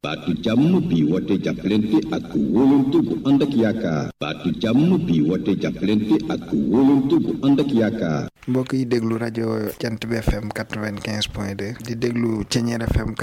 baatu jàmm bi woote jàppalante ak wóolante bu ànd ak yaakaar. baatu jàmm bi woote jàppalante ak wóolante bu ànd ak yaakaar. mbokk yi déglu rajo Jant bi FM 95.2 di déglu Thiéniere FM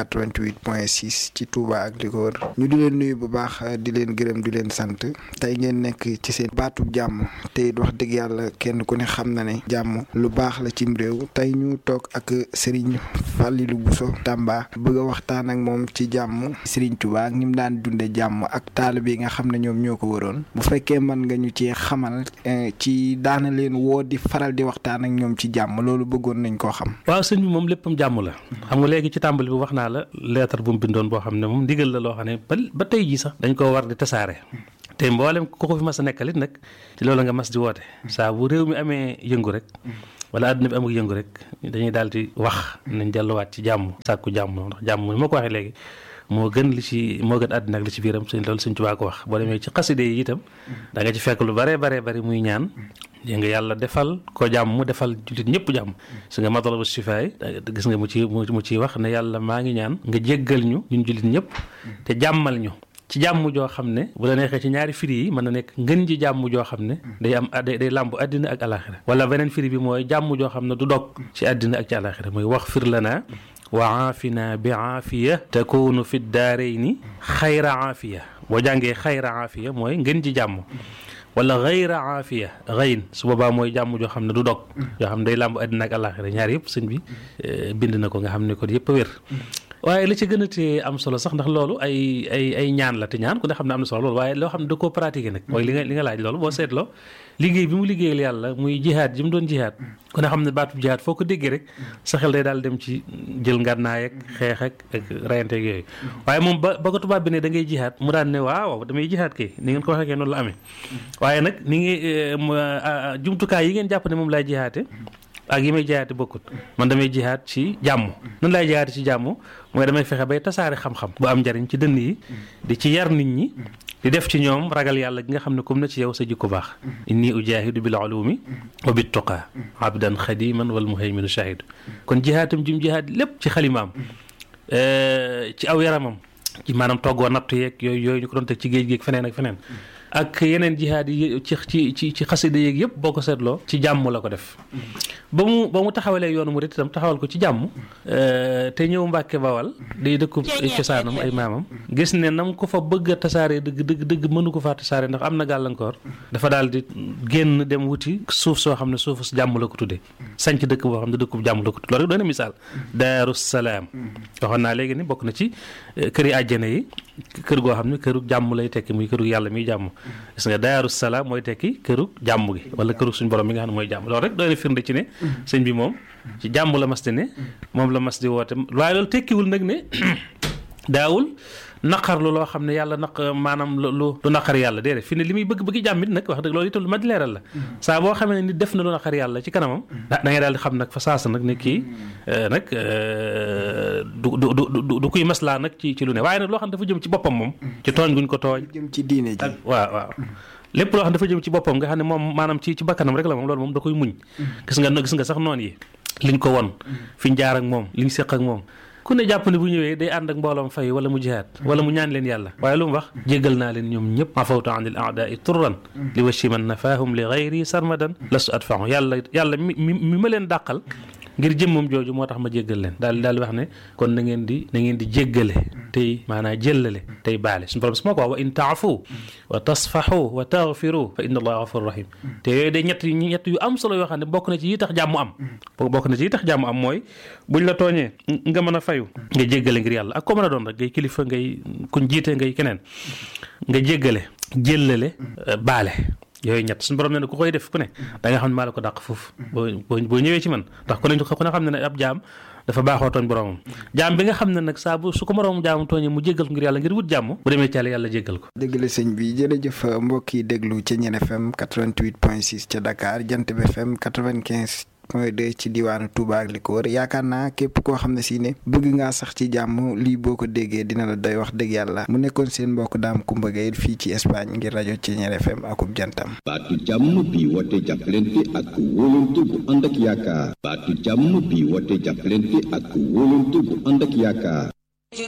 88.6 ci Touba ak li ko wër ñu di leen nuyu bu baax di leen gërëm di leen sant tey ngeen nekk ci seen baatu jàmm te wax dëgg yàlla kenn ku ne xam na ne jàmm lu baax la cim réew tey ñu toog ak Serigne Fallilou Bousso Tamba bëgg a waxtaan ak moom ci jàmm Serigne Touba ak ni mu daan dunde jàmm ak taalibe yi nga xam ne ñoom ñoo ko waroon bu fekkee mën nga ñu ci xamal ci daana leen woo di faral di waxtaan ak ñoom ci jàmm loolu bëggoon nañ koo xam. waaw sëñ bi moom léppam jàmm la xam nga léegi ci tàmbali bi wax naa la lettre bu mu bindoon boo xam ne moom ndigal la loo xam ne ba tey jii sax dañ koo war di tasaare te mboolem ku ko fi mas a nekkal it nag ci loolu nga mas di woote saa bu réew mi amee yëngu rek wala àdduna bi amul yëngu rek dañuy daal di wax nañ delluwaat ci jàmm sàkku jàmm ndax jàmm ni ma ko waxee léegi moo gën àddina ak li ci biiram sëñ loolu sëñ Tuubaa ko wax boo demee ci xaside yi itam da nga ci fekk lu bare muy ñaan dégg nga yàlla defal ko jàmm mu defal jullit ñëpp jàmm su nga matalabu sifaay gis nga mu ci wax ne yàlla maa ngi ñaan nga jéggal ñu ñun jullit ñëpp te jàmmal ñu ci jàmm joo xam ne bu la neexee ci ñaari firi yi mën na nekk ngën ji jàmm joo xam ne day làmb àddina ak alaxira wala beneen firi bi mooy jàmm joo xam ne du dog ci àddina ak ci alaxira mooy wax fir lana wa aafina bi aafiya takunu fi daarayni xayra aafiya boo jàngee xayra aafiya mooy ngën ji jàmm wala xayra aafiya xayn su boobaa mooy jàmm joo xam ne du dog yoo xam ne day làmb àddina ak alaxira ñaar yëpp sëñ bi bind na ko nga xam ne ko yëpp a wér waaye li ci gën a tee am solo sax ndax loolu ay ñaan la te ñaan ku ne xam ne am na solo loolu waaye loo xam ne da koo pratiquer nag mooy li nga laaj loolu boo seetloo liggéey bi mu liggéeyal yàlla muy jihaad ji mu doon jihaad ku ne xam ne baatu jihaad foo ko déggee rek sa xel day daal dem ci jël ngànnaay ak xeex ak rayante ak yooyu waaye moom ba ko tubaab bi ne da ngay jihaad mu daan ne waaw damay jihaad kay ni ngeen ko waxee noonu la amee waaye nag ni ngi jumtukaay yi ngeen jàpp ne moom laay jihaate ak yi may jihaate bokkut man damay jihaat ci jàmm nan laay jihaate ci jàmm mooy damay fexe bay tasaare xam-xam bu am njariñ ci dënn yi di ci yar nit ñi di def ci ñoom ragal yàlla gi nga xam ne comme na ci yow sa jikko baax inni ujahidu bil ulumi wa bit tuqa abdan xadiman wal muhayminu shahidu kon jihaatam jim jihaat lépp ci xalimaam ci aw yaramam ci maanaam toggoo natt yeeg yooyu ñu ko doon teg ci géej géeg feneen ak feneen ak yeneen jihaad yi ci xasida yeeg yëpp boo ko seetloo ci jàmm la ko def ba mu taxawalee yoonu murit itam taxawal ko ci jàmm te ñëw Mbàkke Bawal day dëkku cosaanam ay maamam gis ne nam ko fa bëgg a tasaare dëgg mënu ko faa tasaare ndax am na gàllankoor dafa daal di génn dem wuti suuf soo xam ne suufu jàmm la ko tuddee sanc dëkk boo xam ne dëkku jàmm la ko tuddee loolu rek doon na misaal Daaru Salaam waxoon naa léegi ni bokk na ci këri àjjana yi kër goo xam ne këru jàmm lay tekki muy këru yàlla miy jàmm gis nga Daaru Salaam mooy tekki këru jàmm gi wala këru suñu borom mi nga xam ne mooy jàmm loolu rek doy na firnde ci ne sëñ bi moom ci jàmm la mas di ne moom la mas di woote waaye loolu tekkiwul nag ne daawul naqarlu loo xam ne yàlla maanaam lu naqar yàlla déedéet fi ne li muy bëgg jàmm it nag wax dëgg loolu itam lu ma di leeral la saa boo xamee ne nit def na lu naqar yàlla ci kanamam da ngay daal di xam nag fa saasa nag ne kii nag du kuy maslaa nag ci lu ne waaye nag loo xam ne dafa jëm ci boppam moom ci tooñ guñ ko tooñ jëm ci diine ji waaw lépp loo xam ne dafa jëm ci boppam nga xam ne moom maanaam ci bakkanam rek la moom loolu moom da koy muñ gis nga sax noonu yi liñ ko won fiñ jaar ak moom liñ séq ak moom ku ne jàpp ne bu ñëwee day ànd ak mbooloom fay wala mu jihaad wala mu ñaan leen yàlla waaye lu mu wax jéggal naa leen ñoom ñëpp afawtu anil a'da'i turran li washi man nafaahum li ghayri sarmadan lastu adfa'u yàlla mi ma leen dàqal ngir jëmmam jooju moo tax ma jéggal leen daal wax ne kon na ngeen di jéggale tey maanaam jëllale tey baale suñu borom su ma ko wax wa in taafu wa tasfahu wa taghfiru fa inna allaha ghafurur rahim te yooyu day ñett yu am solo yoo xam ne bokk na ci yi tax jàmm am mooy buñ la tooñee nga mën a fayu nga jéggale ngir yàlla ak ko mën a doon rek ngay kilifa ngay kuñ jiite ngay keneen nga jéggale jëllale baale yooyu ñett suñu borom ne ku koy def ku ne da nga xam ne maa la ko dàq foofu boo ñëwee ci man ndax ku ne xam ne ab jaam dafa baaxoo tooñ boromam jaam bi nga xam ne nag saa bu su ko moroomam jaamam tooñee mu jéggal ko ngir yàlla ngir wut jàmm bu demee ci yàlla jéggal ko. dëgg la sëñ bi jërëjëf mbokk yi déglu Thiéniere FM 88.6 ca Dakar Jant bi FM 95.2 ci diwaanu Touba ak li ko wër yaakaar naa képp koo xam ne si ne bëgg ngaa sax ci jàmm lii boo ko déggee dina la doy wax dëgg yàlla mu nekkoon seen mbokk Dame Coumba Gaye fii ci Espagne ngir rajo Thiéniere FM akub jantam. baatu jàmm bi woote jàppalante ak wóolante bu ànd ak yaakaar. baatu jàmm bi woote jàppalante ak wóolante bu ànd ak yaakaar.